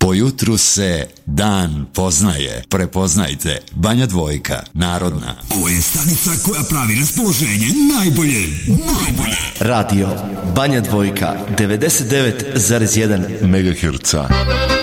Po jutru se dan poznaje. Prepoznajte, Banja Dvojka, Narodna. Ovo je stanica koja pravi raspoloženje najbolje. Radio Banja Dvojka 99,1 MHz.